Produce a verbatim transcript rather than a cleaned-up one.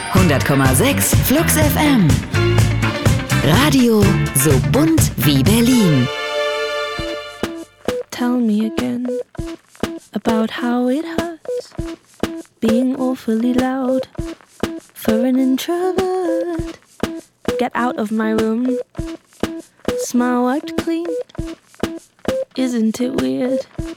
hundert Komma sechs Flux F M. Radio so bunt wie Berlin. Tell me again about how it hurts being awfully loud for an introvert. Get out of my room. Smile wiped clean. Isn't it weird?